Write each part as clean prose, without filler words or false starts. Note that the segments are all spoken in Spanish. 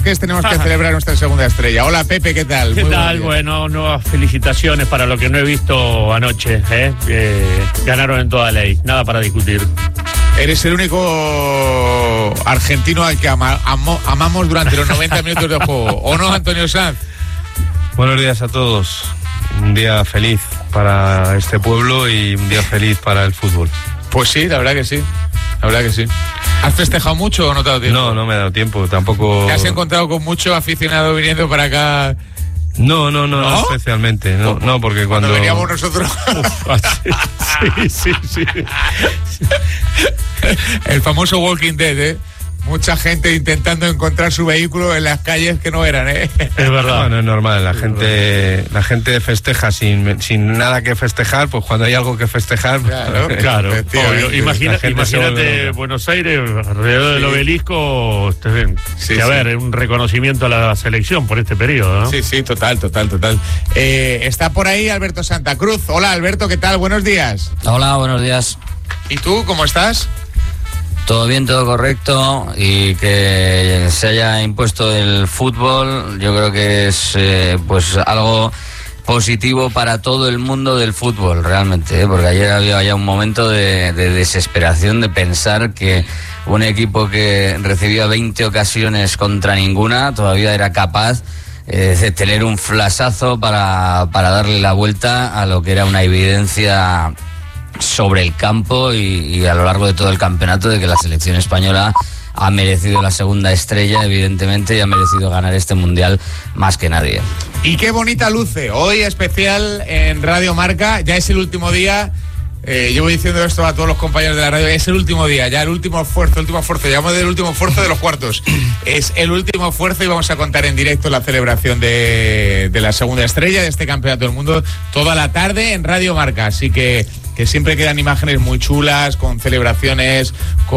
Tenemos que celebrar nuestra segunda estrella. Hola Pepe, ¿qué tal? ¿Qué tal? Bueno, nuevas felicitaciones para lo que no he visto anoche. Ganaron en toda ley, nada para discutir. Eres el único argentino al que amamos durante los 90 minutos de juego. ¿O no, Antonio Sanz? Buenos días a todos. Un día feliz para este pueblo y un día feliz para el fútbol. Pues sí, la verdad que sí. La verdad que sí. ¿Has festejado mucho o no te ha dado tiempo? No me ha dado tiempo, tampoco. ¿Te has encontrado con mucho aficionado viniendo para acá? No especialmente. No, porque cuando veníamos nosotros. Sí. El famoso Walking Dead, ¿eh? Mucha gente intentando encontrar su vehículo en las calles que no eran, ¿eh? Es verdad. No es normal, la gente festeja sin nada que festejar, pues cuando hay algo que festejar. Claro. Imagínate Buenos Aires, alrededor del obelisco, un reconocimiento a la selección por este periodo, ¿no? Sí, total. Está por ahí Alberto Santa Cruz. Hola Alberto, ¿qué tal? Buenos días. Hola, buenos días. ¿Y tú, cómo estás? Todo bien, todo correcto, y que se haya impuesto el fútbol, yo creo que es pues algo positivo para todo el mundo del fútbol, realmente, porque ayer había ya un momento de desesperación de pensar que un equipo que recibía 20 ocasiones contra ninguna todavía era capaz de tener un flashazo para darle la vuelta a lo que era una evidencia sobre el campo y a lo largo de todo el campeonato, de que la selección española ha merecido la segunda estrella, evidentemente, y ha merecido ganar este mundial más que nadie. Y qué bonita luce, hoy especial en Radio Marca, ya es el último día. Llevo diciendo esto a todos los compañeros de la radio, es el último día, ya el último esfuerzo, llamamos del último esfuerzo de los cuartos. Es el último esfuerzo y vamos a contar en directo la celebración de la segunda estrella de este campeonato del mundo toda la tarde en Radio Marca, así que siempre quedan imágenes muy chulas, con celebraciones,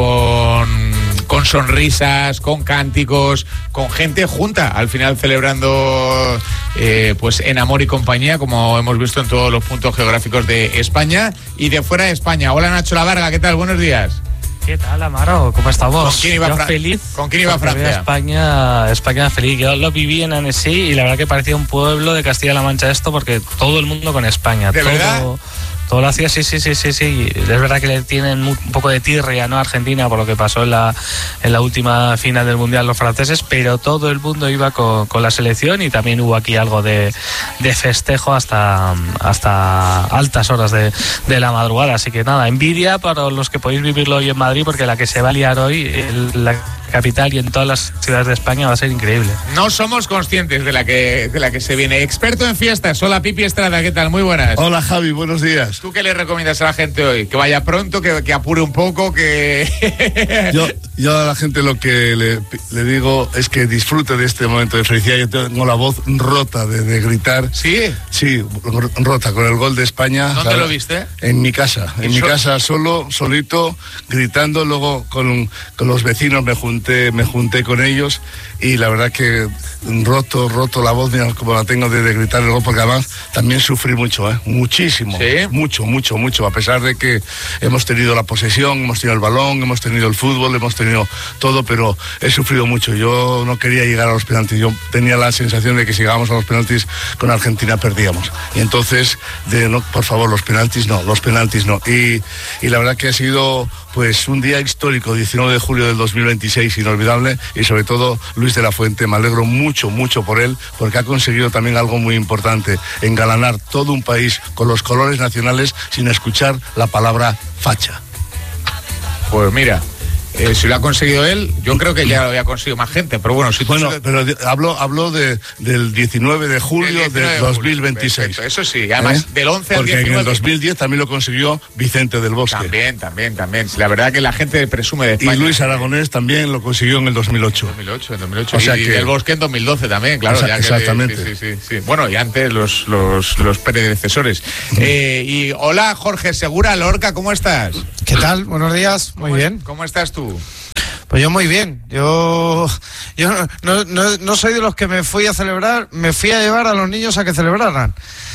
con sonrisas, con cánticos, con gente junta, al final celebrando pues en amor y compañía, como hemos visto en todos los puntos geográficos de España y de fuera de España. Hola Nacho Lavarga, ¿qué tal? Buenos días. ¿Qué tal, Amaro? ¿Cómo estamos? ¿Con quién iba feliz? ¿Con quién iba Francia? España feliz. Yo lo viví en Annecy y la verdad que parecía un pueblo de Castilla-La Mancha esto, porque todo el mundo con España. ¿De verdad? Todo lo hacía, sí. Es verdad que le tienen un poco de tirria, ¿no?, a Argentina por lo que pasó en la última final del Mundial los franceses, pero todo el mundo iba con la selección y también hubo aquí algo de festejo hasta altas horas de la madrugada. Así que nada, envidia para los que podéis vivirlo hoy en Madrid, porque la que se va a liar hoy en la capital y en todas las ciudades de España va a ser increíble. No somos conscientes de la que se viene. Experto en fiestas, hola Pipi Estrada, ¿qué tal? Muy buenas. Hola Javi, buenos días. ¿Tú qué le recomiendas a la gente hoy? Que vaya pronto, que apure un poco, que... Yo a la gente lo que le digo es que disfrute de este momento de felicidad. Yo tengo la voz rota de gritar. ¿Sí? Sí, rota con el gol de España. ¿Dónde ¿sabes? lo viste? En mi casa. En mi casa solito, gritando. Luego con los vecinos me junté con ellos y la verdad que roto la voz, mira como la tengo de gritar el gol, porque además también sufrí mucho, muchísimo. ¿Sí? Mucho, a pesar de que hemos tenido la posesión, hemos tenido el balón, hemos tenido el fútbol, hemos tenido todo, pero he sufrido mucho. Yo no quería llegar a los penaltis, yo tenía la sensación de que si llegábamos a los penaltis con Argentina perdíamos, y entonces por favor, los penaltis no. Y la verdad que ha sido pues un día histórico, 19 de julio del 2026, inolvidable, y sobre todo Luis de la Fuente, me alegro mucho por él, porque ha conseguido también algo muy importante, engalanar todo un país con los colores nacionales sin escuchar la palabra facha. Pues mira, si lo ha conseguido él, yo creo que ya lo había conseguido más gente, pero bueno, pero hablo del 19 de julio del 2026. Perfecto, eso sí, además del 11 al 19. Porque en el 2010 también lo consiguió Vicente del Bosque. También. La verdad que la gente presume de España. Y Luis Aragonés también lo consiguió en el 2008. O sea, y del Bosque en 2012 también, claro. Exactamente. Sí. Bueno, y antes los predecesores. Y hola, Jorge Segura Lorca, ¿cómo estás? ¿Qué tal? Buenos días. Muy bien. ¿Cómo estás tú? Pues yo muy bien. Yo no soy de los que me fui a celebrar, me fui a llevar a los niños a que celebraran.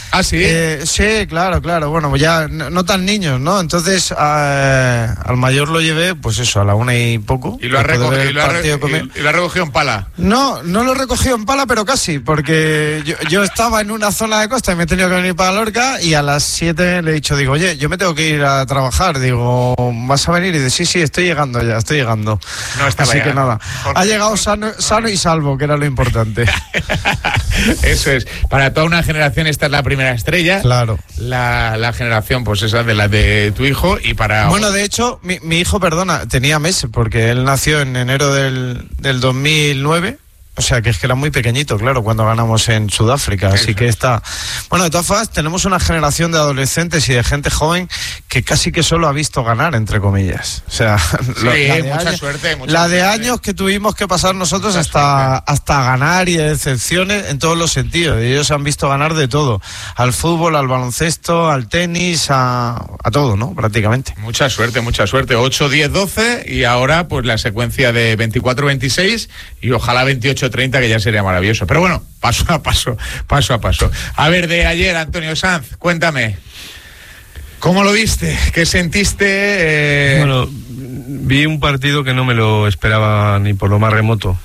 ¿Ah, sí? Sí, claro. Bueno, ya no tan niños, ¿no? Entonces al mayor lo llevé, pues eso, a la 1:00 y poco. ¿Y lo ha recogido en pala? No lo he recogido en pala, pero casi, porque yo estaba en una zona de costa y me he tenido que venir para Lorca, y a las 7 le he dicho, digo, oye, yo me tengo que ir a trabajar. Digo, ¿vas a venir? Y dice, sí, estoy llegando ya, estoy llegando. No estaba Así ya, que nada, ha llegado sano y salvo, que era lo importante. Eso es. Para toda una generación esta es la primera estrella. Claro. La generación, pues esa de la de tu hijo, y para... Bueno, de hecho, mi hijo, perdona, tenía meses, porque él nació en enero del 2009. O sea, que es que era muy pequeñito, claro, cuando ganamos en Sudáfrica. Así que está... Bueno, de todas formas, tenemos una generación de adolescentes y de gente joven que casi que solo ha visto ganar, entre comillas. O sea, mucha suerte. Años que tuvimos que pasar nosotros hasta ganar, y de decepciones en todos los sentidos. Y ellos han visto ganar de todo. Al fútbol, al baloncesto, al tenis, a todo, ¿no? Prácticamente. Mucha suerte. 8, 10, 12 y ahora pues la secuencia de 24, 26 y ojalá 28, 30, que ya sería maravilloso. Pero bueno, paso a paso. A ver, de ayer, Antonio Sanz, cuéntame, ¿cómo lo viste? ¿Qué sentiste? Bueno, vi un partido que no me lo esperaba ni por lo más remoto.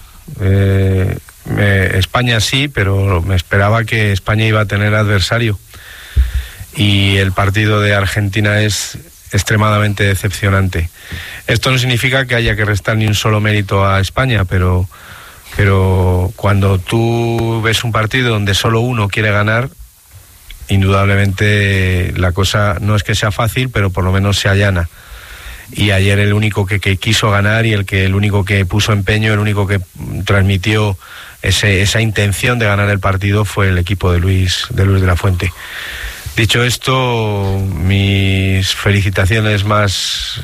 España sí, pero me esperaba que España iba a tener adversario. Y el partido de Argentina es extremadamente decepcionante. Esto no significa que haya que restar ni un solo mérito a España, pero cuando tú ves un partido donde solo uno quiere ganar, indudablemente la cosa no es que sea fácil, pero por lo menos se allana. Y ayer el único que quiso ganar, y el único que puso empeño, el único que transmitió esa intención de ganar el partido fue el equipo de Luis de la Fuente. Dicho esto, mis felicitaciones más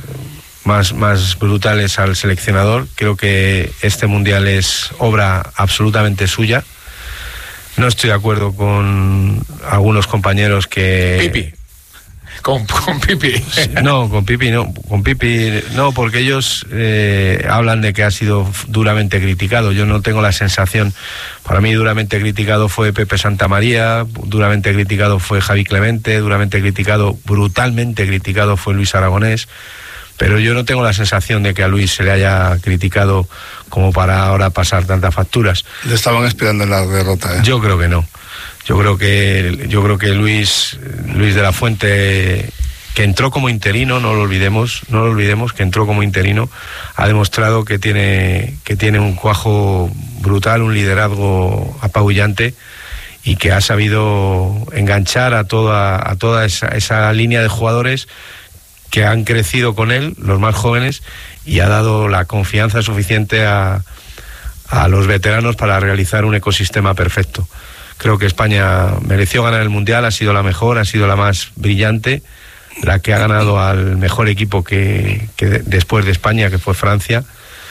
brutales al seleccionador. Creo que este mundial es obra absolutamente suya. No estoy de acuerdo con algunos compañeros que... Pipi. Con Pipi. No, con Pipi no, porque ellos hablan de que ha sido duramente criticado. Yo no tengo la sensación. Para mí duramente criticado fue Pepe Santamaría, duramente criticado fue Javi Clemente, brutalmente criticado fue Luis Aragonés. Pero yo no tengo la sensación de que a Luis se le haya criticado como para ahora pasar tantas facturas. Le estaban esperando en la derrota, ¿eh? Yo creo que no. Yo creo que Luis de la Fuente, que entró como interino, no lo olvidemos, que entró como interino, ha demostrado que tiene un cuajo brutal, un liderazgo apabullante, y que ha sabido enganchar a toda esa línea de jugadores que han crecido con él, los más jóvenes, y ha dado la confianza suficiente a los veteranos para realizar un ecosistema perfecto. Creo que España mereció ganar el Mundial, ha sido la mejor, ha sido la más brillante, la que ha ganado al mejor equipo que después de España, que fue Francia.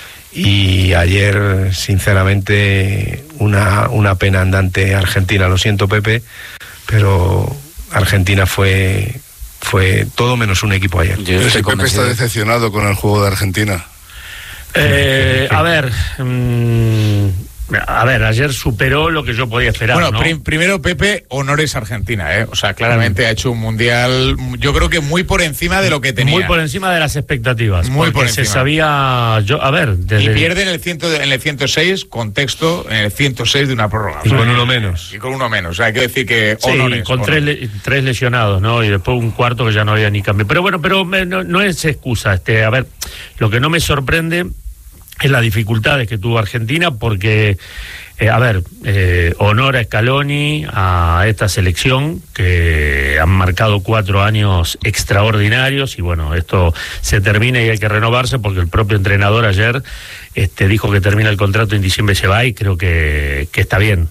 Y ayer, sinceramente, una pena andante Argentina. Lo siento, Pepe, pero Argentina fue todo menos un equipo ayer. Pepe está decepcionado con el juego de Argentina. A ver, ayer superó lo que yo podía esperar. Bueno, ¿no? Primero, Pepe, honores a Argentina, ¿eh? O sea, claramente ha hecho un mundial, yo creo que muy por encima de lo que tenía. Muy por encima de las expectativas. Muy por encima. Se sabía, y pierde en el 106, contexto, en el 106 de una prórroga. Y con uno menos. O sea, hay que decir que honores. Sí, con tres lesionados, ¿no? Y después un cuarto que ya no había ni cambio. Pero bueno, no es excusa. A ver, lo que no me sorprende es las dificultades que tuvo Argentina, porque, honor a Scaloni, a esta selección, que han marcado 4 años extraordinarios, y bueno, esto se termina y hay que renovarse, porque el propio entrenador ayer dijo que termina el contrato en diciembre y se va, y creo que está bien,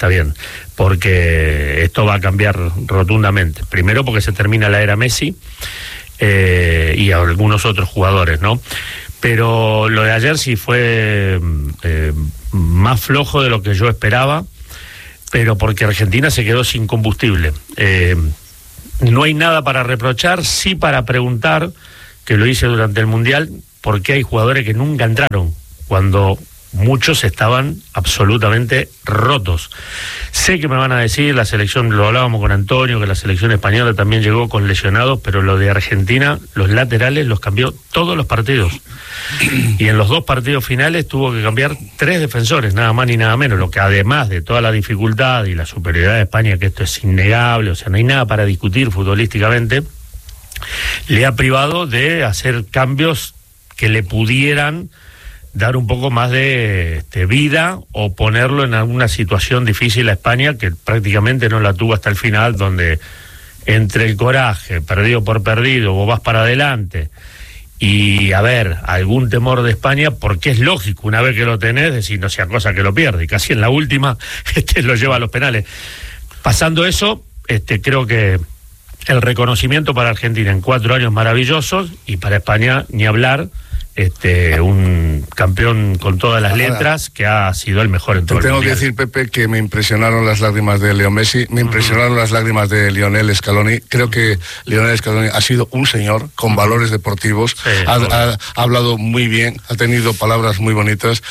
porque esto va a cambiar rotundamente. Primero porque se termina la era Messi, y a algunos otros jugadores, ¿no? Pero lo de ayer sí fue más flojo de lo que yo esperaba, pero porque Argentina se quedó sin combustible. No hay nada para reprochar, sí para preguntar, que lo hice durante el Mundial, por qué hay jugadores que nunca entraron, cuando muchos estaban absolutamente rotos. Sé que me van a decir, la selección, lo hablábamos con Antonio, que la selección española también llegó con lesionados, pero lo de Argentina, los laterales los cambió todos los partidos. Y en los 2 partidos finales tuvo que cambiar 3 defensores, nada más ni nada menos, lo que además de toda la dificultad y la superioridad de España, que esto es innegable, o sea, no hay nada para discutir futbolísticamente, le ha privado de hacer cambios que le pudieran dar un poco más de vida o ponerlo en alguna situación difícil a España, que prácticamente no la tuvo hasta el final, donde entre el coraje, perdido por perdido, vos vas para adelante y, a ver, algún temor de España, porque es lógico, una vez que lo tenés, decir no sea cosa que lo pierde, y casi en la última lo lleva a los penales. Pasando eso, creo que el reconocimiento para Argentina en 4 años maravillosos, y para España ni hablar, un campeón con todas las letras, que ha sido el mejor en todo el mundial. Tengo que decir, Pepe, que me impresionaron las lágrimas de Leo Messi, me impresionaron las lágrimas de Lionel Scaloni. Creo que Lionel Scaloni ha sido un señor con valores deportivos, sí, ha hablado muy bien, ha tenido palabras muy bonitas,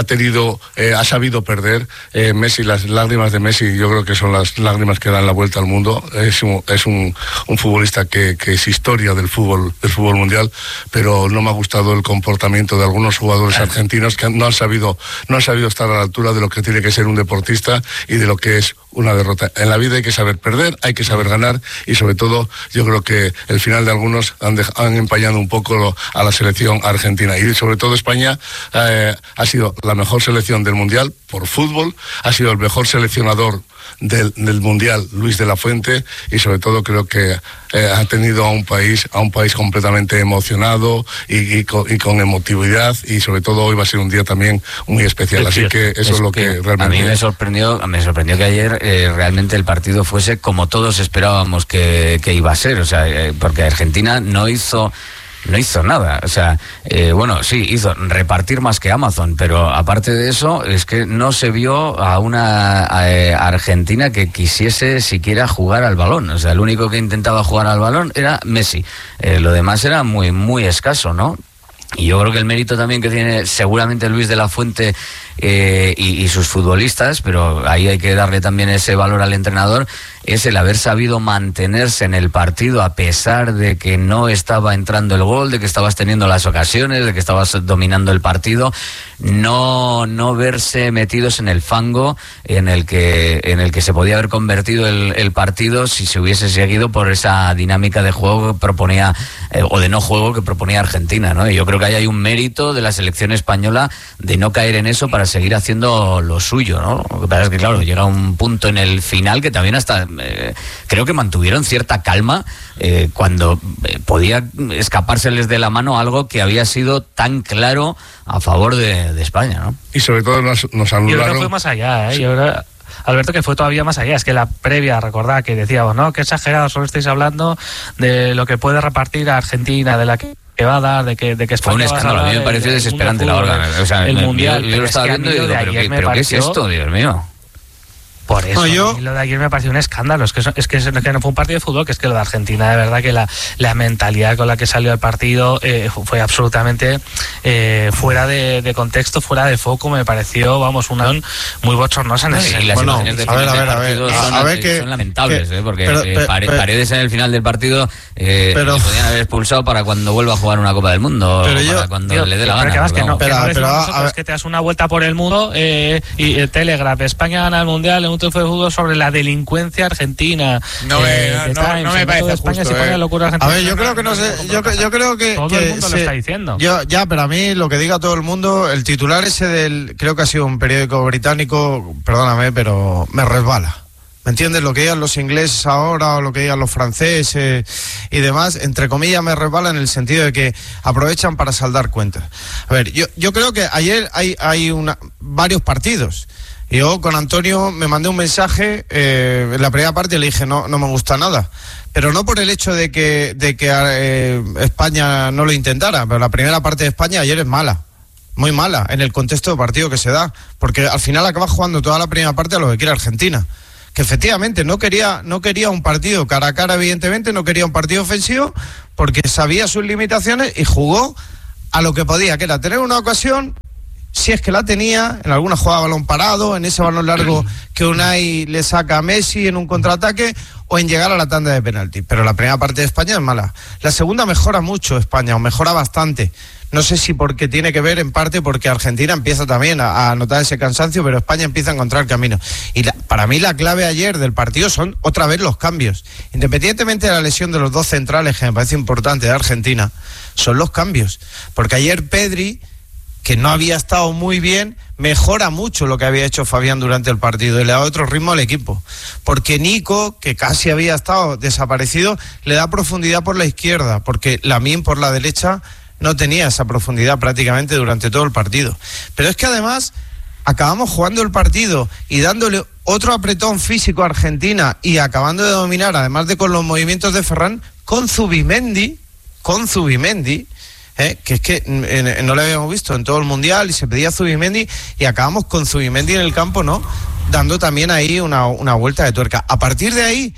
ha sabido perder. Messi, las lágrimas de Messi, yo creo que son las lágrimas que dan la vuelta al mundo. Es un futbolista que es historia del fútbol mundial, pero no me ha gustado el comportamiento de algunos jugadores argentinos que no han sabido estar a la altura de lo que tiene que ser un deportista y de lo que es una derrota. En la vida hay que saber perder, hay que saber ganar, y sobre todo yo creo que el final de algunos han empañado un poco a la selección argentina, y sobre todo España ha sido la mejor selección del mundial por fútbol, ha sido el mejor seleccionador del mundial Luis de la Fuente, y sobre todo creo que ha tenido a un país completamente emocionado y con emotividad, y sobre todo hoy va a ser un día también muy especial, así que eso es lo que realmente... A mí me sorprendió que ayer realmente el partido fuese como todos esperábamos que iba a ser, o sea, porque Argentina no hizo nada, o sea, bueno, sí, hizo repartir más que Amazon, pero aparte de eso, es que no se vio a una Argentina que quisiese siquiera jugar al balón, o sea, el único que intentaba jugar al balón era Messi, lo demás era muy, muy escaso, ¿no? Y yo creo que el mérito también que tiene seguramente Luis de la Fuente y sus futbolistas, pero ahí hay que darle también ese valor al entrenador, es el haber sabido mantenerse en el partido a pesar de que no estaba entrando el gol, de que estabas teniendo las ocasiones, de que estabas dominando el partido, no verse metidos en el fango en el que se podía haber convertido el partido si se hubiese seguido por esa dinámica de juego que proponía o de no juego que proponía Argentina, ¿no? Y yo creo que ahí hay un mérito de la selección española de no caer en eso para seguir haciendo lo suyo, ¿no? Lo que pasa es que, claro, llega un punto en el final que también hasta creo que mantuvieron cierta calma cuando podía escapárseles de la mano algo que había sido tan claro a favor de España, ¿no? Y sobre todo nos anularon... Yo creo que fue más allá, Yo creo, Alberto, que fue todavía más allá. Es que la previa, recordad que decíamos, ¿no? Que exagerado, solo estáis hablando de lo que puede repartir a Argentina, de la que va a dar, de que España fue un escándalo, a mí me pareció desesperante la hórgana. O sea, el mundial, yo lo estaba viendo y digo, ¿pero qué es esto, Dios mío? Por eso, lo de ayer me pareció un escándalo. Es que no fue un partido de fútbol, que es que lo de Argentina, de verdad que la mentalidad con la que salió el partido fue absolutamente fuera de contexto, fuera de foco. Me pareció, vamos, una muy bochornosa en ese. Y las situaciones de a ver, son lamentables, porque Paredes en el final del partido pero podían haber expulsado para cuando vuelva a jugar una Copa del Mundo, para cuando le dé la gana. Es que te das una vuelta por el mundo y Telegraph, España gana el Mundial, un triunfo de fútbol sobre la delincuencia argentina. No me parece España justo, a ver, yo creo que no sé, yo creo que todo el mundo lo está diciendo. Pero a mí lo que diga todo el mundo, el titular ese creo que ha sido un periódico británico, perdóname, pero me resbala. ¿Me entiendes? Lo que digan los ingleses ahora o lo que digan los franceses y demás, entre comillas, me resbala en el sentido de que aprovechan para saldar cuentas. A ver, yo creo que ayer hay varios partidos. Yo con Antonio me mandé un mensaje en la primera parte y le dije no me gusta nada, pero no por el hecho de que España no lo intentara, pero la primera parte de España ayer es mala, muy mala en el contexto de partido que se da, porque al final acaba jugando toda la primera parte a lo que quiere Argentina, que efectivamente no quería un partido cara a cara, evidentemente no quería un partido ofensivo porque sabía sus limitaciones y jugó a lo que podía, que era tener una ocasión si es que la tenía, en alguna jugada balón parado, en ese balón largo que Unai le saca a Messi en un contraataque, o en llegar a la tanda de penalti. Pero la primera parte de España es mala. La segunda mejora mucho España, o mejora bastante. No sé si porque tiene que ver en parte porque Argentina empieza también a notar ese cansancio, pero España empieza a encontrar camino. Y para mí la clave ayer del partido son otra vez los cambios. Independientemente de la lesión de los dos centrales, que me parece importante, de Argentina, son los cambios. Porque ayer Pedri, que no había estado muy bien, mejora mucho lo que había hecho Fabián durante el partido y le da otro ritmo al equipo. Porque Nico, que casi había estado desaparecido, le da profundidad por la izquierda, porque Lamine por la derecha no tenía esa profundidad prácticamente durante todo el partido. Pero es que además acabamos jugando el partido y dándole otro apretón físico a Argentina y acabando de dominar, además de con los movimientos de Ferran, con Zubimendi, que es que no lo habíamos visto en todo el Mundial y se pedía Zubimendi y acabamos con Zubimendi en el campo, ¿no? Dando también ahí una vuelta de tuerca. A partir de ahí,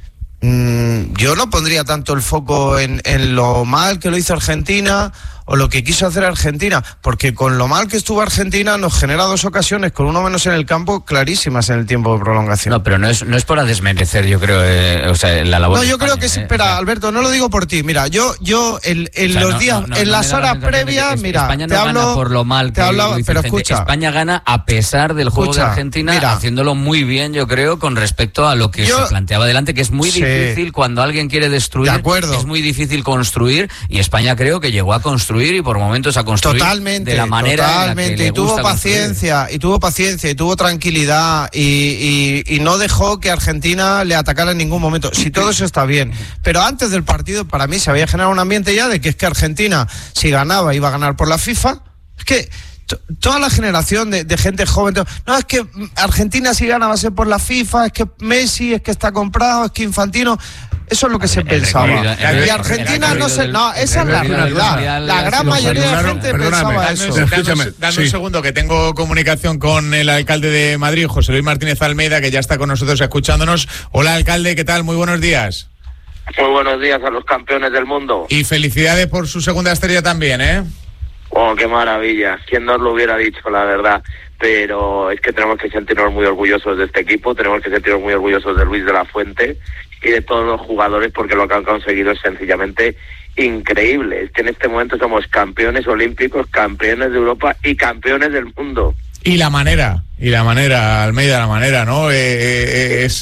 yo no pondría tanto el foco en lo mal que lo hizo Argentina o lo que quiso hacer Argentina, porque con lo mal que estuvo Argentina nos genera dos ocasiones con uno menos en el campo clarísimas en el tiempo de prolongación. No, pero no es por desmerecer, yo creo, o sea, la labor. No, yo España, creo que sí. Espera, Alberto, no lo digo por ti. Mira, yo los días, en las horas previas, mira, España no te hablo gana por lo mal que lo hizo pero gente. escucha. España gana a pesar del juego de Argentina, mira, haciéndolo muy bien, yo creo, con respecto a lo que se planteaba delante, que es muy difícil cuando alguien quiere destruir. De acuerdo. Es muy difícil construir y España creo que llegó a construir y por momentos a construir totalmente, de la manera en la que y tuvo paciencia y tuvo tranquilidad y no dejó que Argentina le atacara en ningún momento. Si todo eso está bien, pero antes del partido para mí se había generado un ambiente ya de que es que Argentina si ganaba iba a ganar por la FIFA. Es que toda la generación de gente joven, no, es que Argentina si gana va a ser por la FIFA, es que Messi, es que está comprado, es que Infantino. Eso es lo que se pensaba. Y Argentina no se... No, esa es la realidad. La gran mayoría de gente pensaba eso. Dame un segundo, que tengo comunicación con el alcalde de Madrid, José Luis Martínez Almeida, que ya está con nosotros escuchándonos. Hola, alcalde, ¿qué tal? Muy buenos días. Muy buenos días a los campeones del mundo. Y felicidades por su segunda estrella también, ¿eh? Oh, qué maravilla. ¿Quién nos lo hubiera dicho, la verdad? Pero es que tenemos que sentirnos muy orgullosos de este equipo, tenemos que sentirnos muy orgullosos de Luis de la Fuente y de todos los jugadores, porque lo que han conseguido es sencillamente increíble. Es que en este momento somos campeones olímpicos, campeones de Europa y campeones del mundo. Y la manera, Almeida, la manera, ¿no? Es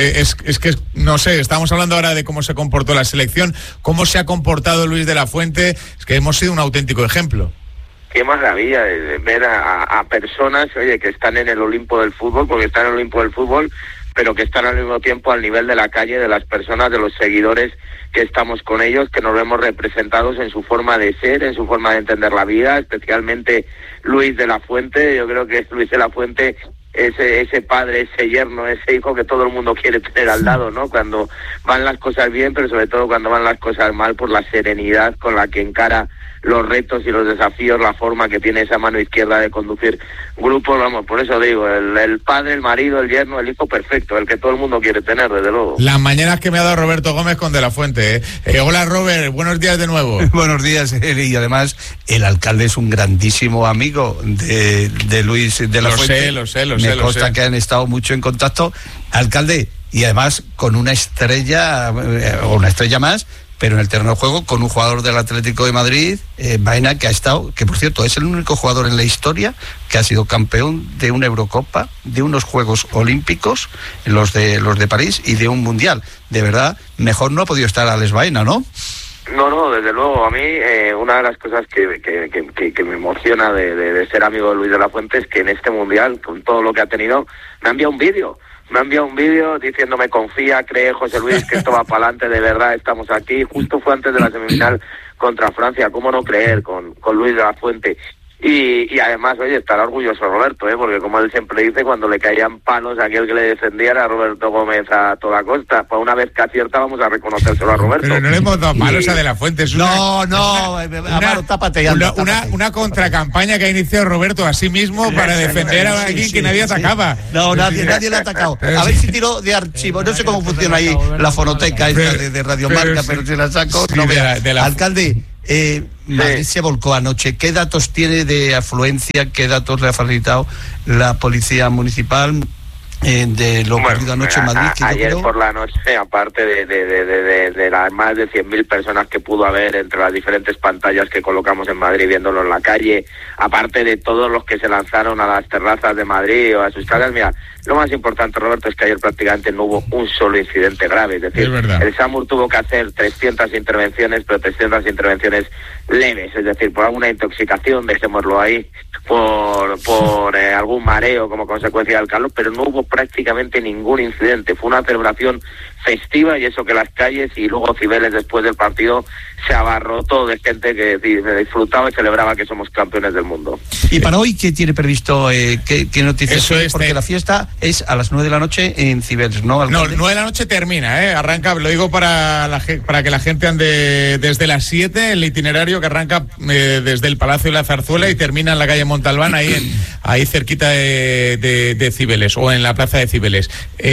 que, no sé, estamos hablando ahora de cómo se comportó la selección, cómo se ha comportado Luis de la Fuente, es que hemos sido un auténtico ejemplo. Qué maravilla ver a personas, oye, que están en el Olimpo del fútbol, porque están en el Olimpo del fútbol, pero que están al mismo tiempo al nivel de la calle, de las personas, de los seguidores que estamos con ellos, que nos vemos representados en su forma de ser, en su forma de entender la vida, especialmente Luis de la Fuente. Yo creo que Luis de la Fuente, ese padre, ese yerno, ese hijo que todo el mundo quiere tener al lado, ¿no? Cuando van las cosas bien, pero sobre todo cuando van las cosas mal, por la serenidad con la que encara los retos y los desafíos, la forma que tiene esa mano izquierda de conducir grupos, vamos, por eso digo, el padre, el marido, el yerno, el hijo perfecto, el que todo el mundo quiere tener, desde luego. Las mañanas que me ha dado Roberto Gómez con De la Fuente, ¿eh? Hola, Robert, buenos días de nuevo. Buenos días, y además el alcalde es un grandísimo amigo de Luis de la Fuente. Lo sé. Me consta que han estado mucho en contacto. Alcalde, y además con una estrella, o una estrella más, pero en el terreno de juego con un jugador del Atlético de Madrid, Baena, que ha estado, que por cierto es el único jugador en la historia que ha sido campeón de una Eurocopa, de unos Juegos Olímpicos, los de París, y de un Mundial. De verdad, mejor no ha podido estar Alex Baena, ¿no? No, desde luego. A mí una de las cosas que me emociona de ser amigo de Luis de la Fuente es que en este Mundial, con todo lo que ha tenido, me ha enviado un vídeo. Me ha enviado un vídeo diciéndome: confía, cree, José Luis, que esto va para adelante, de verdad, estamos aquí. Justo fue antes de la semifinal contra Francia. ¿Cómo no creer con Luis de la Fuente? Y además, oye, estará orgulloso Roberto, porque como él siempre dice, cuando le caían palos a aquel que le defendía era Roberto Gómez a toda costa. Pues una vez que acierta vamos a reconocérselo a Roberto. Pero no le hemos dado palos a De la Fuente. Es una contracampaña que ha iniciado Roberto a sí mismo para defender a alguien que nadie atacaba. No, nadie le ha atacado. A ver si tiro de archivo. No sé cómo funciona ahí la fonoteca esta de Radio Marca, pero si la saco, no vea. Alcalde, Madrid se volcó anoche. ¿Qué datos tiene de afluencia? ¿Qué datos le ha facilitado la policía municipal de lo ocurrido anoche en Madrid? Ayer por la noche, aparte de las más de 100.000 personas que pudo haber entre las diferentes pantallas que colocamos en Madrid viéndolo en la calle, aparte de todos los que se lanzaron a las terrazas de Madrid o a sus casas, mira, lo más importante, Roberto, es que ayer prácticamente no hubo un solo incidente grave. Es decir, el SAMUR tuvo que hacer 300 intervenciones, pero 300 intervenciones leves, es decir, por alguna intoxicación, dejémoslo ahí, por algún mareo como consecuencia del calor, pero no hubo prácticamente ningún incidente. Fue una celebración festiva, y eso que las calles y luego Cibeles después del partido se abarrotó de gente que disfrutaba y celebraba que somos campeones del mundo. ¿Y para hoy qué tiene previsto? ¿Qué noticias? Eso es, porque la fiesta es a las 9 de la noche en Cibeles, ¿no? No, 9 de la noche termina, arranca, lo digo para que la gente ande desde las 7, el itinerario que arranca desde el Palacio de la Zarzuela y termina en la calle Montalbán, ahí cerquita de Cibeles, o en la plaza de Cibeles.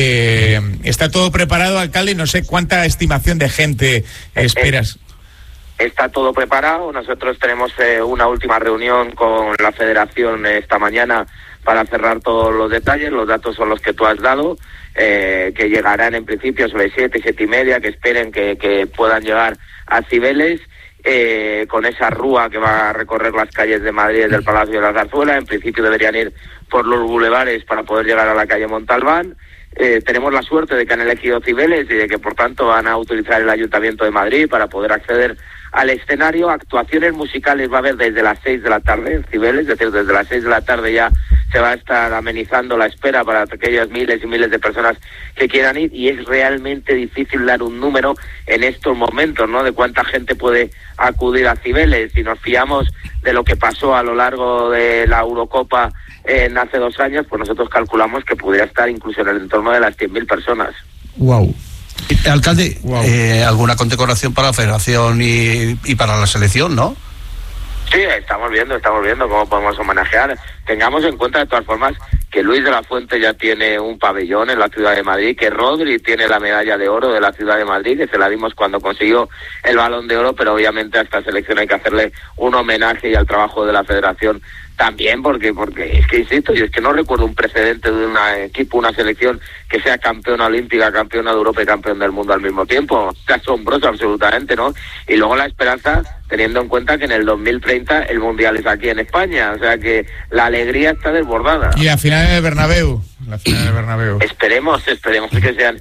Está todo preparado, alcalde, y no sé cuánta estimación de gente esperas. Está todo preparado. Nosotros tenemos una última reunión con la federación esta mañana para cerrar todos los detalles. Los datos son los que tú has dado, que llegarán en principio sobre 7:30, que esperen que puedan llegar a Cibeles, con esa rúa que va a recorrer las calles de Madrid desde el Palacio de la Zarzuela. En principio deberían ir por los bulevares para poder llegar a la calle Montalbán. Tenemos la suerte de que han elegido Cibeles y de que por tanto van a utilizar el Ayuntamiento de Madrid para poder acceder al escenario. Actuaciones musicales va a haber desde las 6 de la tarde en Cibeles, es decir, desde las 6 de la tarde ya se va a estar amenizando la espera para aquellas miles y miles de personas que quieran ir, y es realmente difícil dar un número en estos momentos, ¿no?, de cuánta gente puede acudir a Cibeles. Si nos fiamos de lo que pasó a lo largo de la Eurocopa hace 2 años, pues nosotros calculamos que pudiera estar incluso en el entorno de las 100.000 personas. Wow. Alcalde, ¿alguna condecoración para la federación y para la selección, no? Sí, estamos viendo cómo podemos homenajear. Tengamos en cuenta de todas formas que Luis de la Fuente ya tiene un pabellón en la ciudad de Madrid, que Rodri tiene la medalla de oro de la ciudad de Madrid, que se la dimos cuando consiguió el Balón de Oro, pero obviamente a esta selección hay que hacerle un homenaje y al trabajo de la federación también, porque es que insisto, yo es que no recuerdo un precedente de un equipo, una selección que sea campeona olímpica, campeona de Europa y campeón del mundo al mismo tiempo. Es asombroso absolutamente, ¿no? Y luego la esperanza, teniendo en cuenta que en el 2030 el Mundial es aquí en España, o sea que la alegría está desbordada. Y la final en el Bernabéu. Esperemos que sea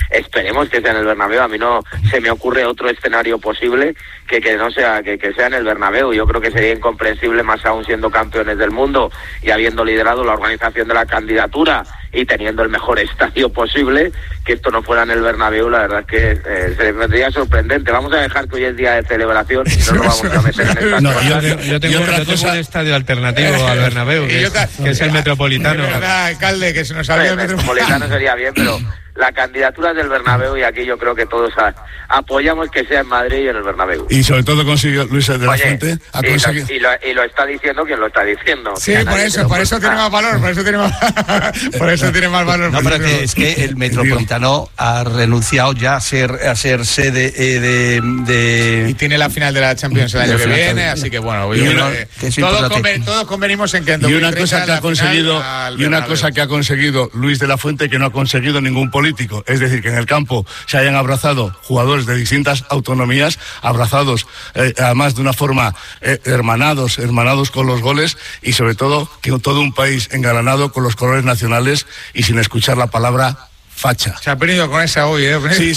en el Bernabéu. A mí no se me ocurre otro escenario posible que no sea que sea en el Bernabéu. Yo creo que sería incomprensible, más aún siendo campeones del mundo y habiendo liderado la organización de la candidatura y teniendo el mejor estadio posible, que esto no fuera en el Bernabéu. La verdad es que se me vendría sorprendente. Vamos a dejar que hoy es día de celebración y no nos vamos a meter en esta cosa. Yo tengo un estadio alternativo al Bernabéu, que es el Metropolitano. Es verdad, alcalde, que se nos había el Metropolitano sería bien, pero la candidatura del Bernabéu, y aquí yo creo que todos apoyamos que sea en Madrid y en el Bernabéu. Y sobre todo consiguió Luis de la Fuente. Y lo está diciendo quien lo está diciendo. Sí, por eso tiene más valor, por eso tiene más valor. No, pero es que el Metropolitano ha renunciado ya a ser sede de... Y tiene la final de la Champions el año que viene, así que bueno, todos convenimos en que en 2030 y una cosa que ha conseguido Luis de la Fuente que no ha conseguido ningún político, es decir, que en el campo se hayan abrazado jugadores de distintas autonomías, abrazados además de una forma hermanados con los goles, y sobre todo que todo un país engalanado con los colores nacionales y sin escuchar la palabra facha. Se ha venido con esa hoy, Sí,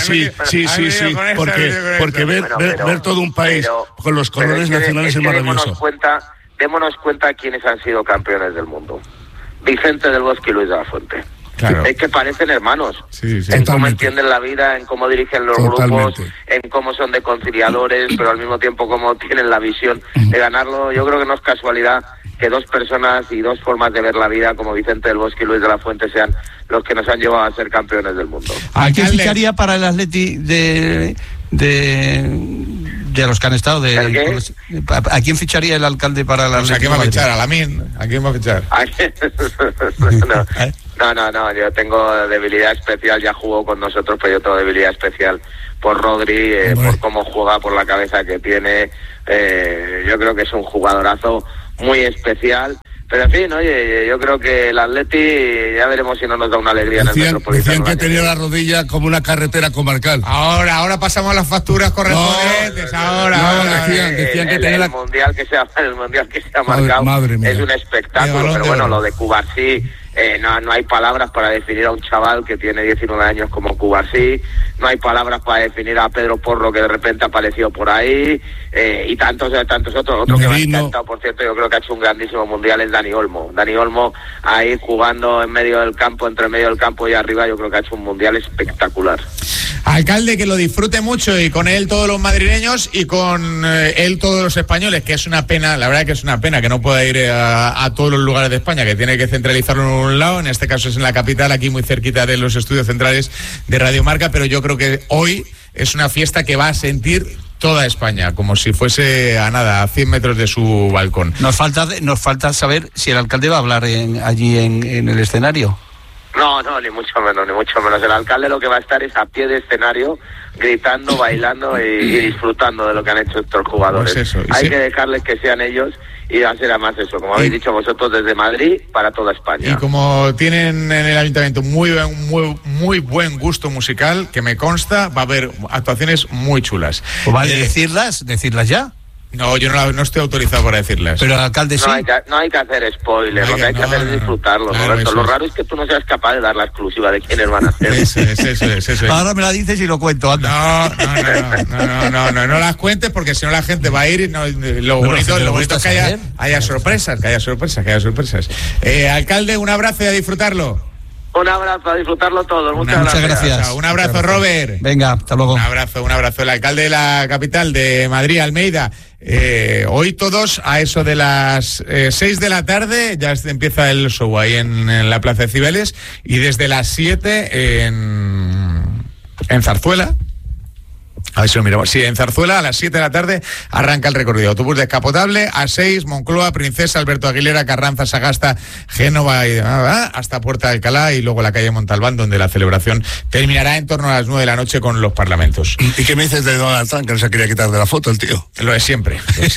porque ver todo un país con los colores nacionales es maravilloso. Démonos cuenta quiénes han sido campeones del mundo. Vicente del Bosque y Luis de la Fuente. Claro. Es que parecen hermanos, en totalmente. Cómo entienden la vida, en cómo dirigen los grupos, en cómo son de conciliadores, pero al mismo tiempo cómo tienen la visión de ganarlo. Yo creo que no es casualidad que 2 personas y 2 formas de ver la vida como Vicente del Bosque y Luis de la Fuente sean los que nos han llevado a ser campeones del mundo. ¿A quién ficharía para el Atleti de los que han estado? ¿A quién ficharía el alcalde para el Atleti? ¿A quién va a fichar? ¿A Lamín? ¿A quién va a fichar? No, yo tengo debilidad especial, ya jugó con nosotros, pero yo tengo debilidad especial por Rodri, por cómo juega, por la cabeza que tiene. Yo creo que es un jugadorazo muy especial. Pero en fin, oye, yo creo que el Atleti, ya veremos si no nos da una alegría en el Metropolitano. Decían que tenía la rodilla como una carretera comarcal. Ahora pasamos las facturas correspondientes. Decían que tenía el mundial que se ha marcado. Madre mía. Es un espectáculo, pero bueno, lo de Cubarsí, no hay palabras para definir a un chaval que tiene 19 años como Cubarsí, no hay palabras para definir a Pedro Porro, que de repente apareció por ahí, y tantos otros. Otro que me ha encantado, por cierto, yo creo que ha hecho un grandísimo mundial, es Dani Olmo. Dani Olmo ahí jugando en medio del campo, entre medio del campo y arriba, yo creo que ha hecho un mundial espectacular. Alcalde, que lo disfrute mucho, y con él todos los madrileños y con él todos los españoles, que es una pena, la verdad que es una pena que no pueda ir a todos los lugares de España, que tiene que centralizarlo en un lado, en este caso es en la capital, aquí muy cerquita de los estudios centrales de Radio Marca, pero yo creo que hoy es una fiesta que va a sentir toda España, como si fuese a 100 metros de su balcón. Nos falta saber si el alcalde va a hablar allí en el escenario. No, ni mucho menos. El alcalde lo que va a estar es a pie de escenario, gritando, bailando y disfrutando de lo que han hecho estos jugadores. Pues eso, hay que dejarles que sean ellos, y va a ser además eso, como habéis dicho vosotros, desde Madrid para toda España. Y como tienen en el ayuntamiento muy buen gusto musical, que me consta, va a haber actuaciones muy chulas. Pues vale, decirlas ya. No, yo no estoy autorizado para decirlas. Pero el alcalde sí. No hay que hacer spoilers, lo que hay que hacer es disfrutarlo, Roberto. Lo raro es que tú no seas capaz de dar la exclusiva de quiénes van a ser. Eso es. Ahora me la dices y lo cuento, anda. No las cuentes, porque si no la gente va a ir y lo bonito es que haya sorpresas, Alcalde, un abrazo y a disfrutarlo. Un abrazo, a disfrutarlo todo. Muchas gracias. Un abrazo, Robert. Venga, hasta luego. Un abrazo. El alcalde de la capital de Madrid, Almeida. Hoy todos a eso de las 6 de la tarde ya empieza el show ahí en la Plaza de Cibeles, y desde las 7 en Zarzuela. A ver si lo miramos. Sí, en Zarzuela a las 7 de la tarde arranca el recorrido. Autobús descapotable a 6, Moncloa, Princesa, Alberto Aguilera, Carranza, Sagasta, Génova y hasta Puerta de Alcalá, y luego la calle Montalbán, donde la celebración terminará en torno a las 9 de la noche con los parlamentos. ¿Y qué me dices de Donald Trump, que no se quería quitar de la foto el tío? Lo de siempre.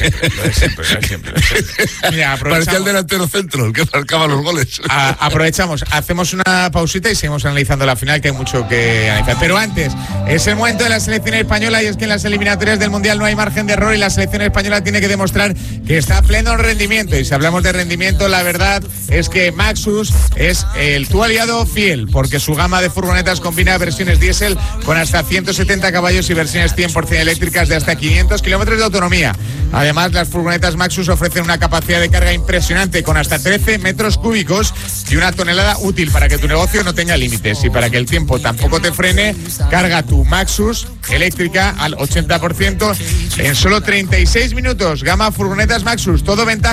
Mira, parecía el delantero centro, el que marcaba los goles. Aprovechamos, hacemos una pausita y seguimos analizando la final, que hay mucho que analizar. Pero antes, es el momento de la selección española, y es que en las eliminatorias del Mundial no hay margen de error, y la selección española tiene que demostrar que está a pleno rendimiento. Y si hablamos de rendimiento, la verdad es que Maxus es tu aliado fiel, porque su gama de furgonetas combina versiones diésel con hasta 170 caballos y versiones 100% eléctricas de hasta 500 kilómetros de autonomía. Además, las furgonetas Maxus ofrecen una capacidad de carga impresionante, con hasta 13 metros cúbicos y una tonelada útil, para que tu negocio no tenga límites y para que el tiempo tampoco te frene. Carga tu Maxus eléctrica al 80% en solo 36 minutos. Gama furgonetas Maxus, todo ventaja